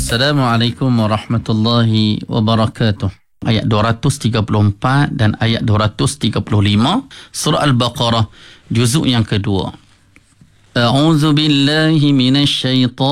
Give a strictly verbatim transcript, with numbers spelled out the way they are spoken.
Assalamualaikum warahmatullahi wabarakatuh. Ayat dua ratus tiga puluh empat dan ayat dua ratus tiga puluh lima surah Al-Baqarah juzuk yang kedua. A'udzu billahi minasy syaitan